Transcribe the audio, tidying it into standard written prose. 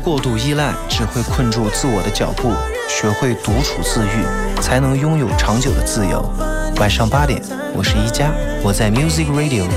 过度依赖只会困住自我的脚步，学会独处自愈，才能拥有长久的自由。晚上8点，我是一加，我在 Music Radio